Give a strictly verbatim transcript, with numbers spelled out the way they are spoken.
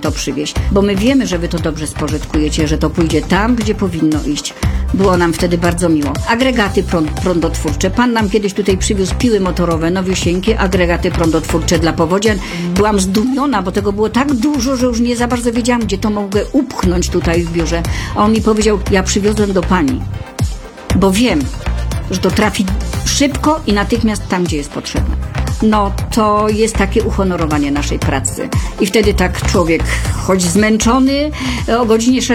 to przywieźć, bo my wiemy, że wy to dobrze spożytkujecie, że to pójdzie tam, gdzie powinno iść. Było nam wtedy bardzo miło. Agregaty prąd, prądotwórcze. Pan nam kiedyś tutaj przywiózł piły motorowe, nowiusieńkie, agregaty prądotwórcze dla powodzian. Byłam zdumiona, bo tego było tak dużo, że już nie za bardzo wiedziałam, gdzie to mogę upchnąć tutaj w biurze. A on mi powiedział, ja przywiozłem do pani, bo wiem, że to trafi szybko i natychmiast tam, gdzie jest potrzebne. No to jest takie uhonorowanie naszej pracy. I wtedy tak człowiek, choć zmęczony, o godzinie